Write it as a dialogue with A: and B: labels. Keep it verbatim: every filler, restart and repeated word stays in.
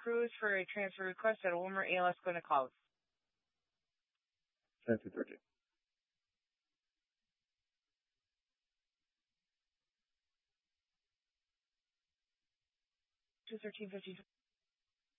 A: Cruz for a transfer request at Wilmer A L S Clinic House.
B: ten two thirteen.
A: two thirteen fifty.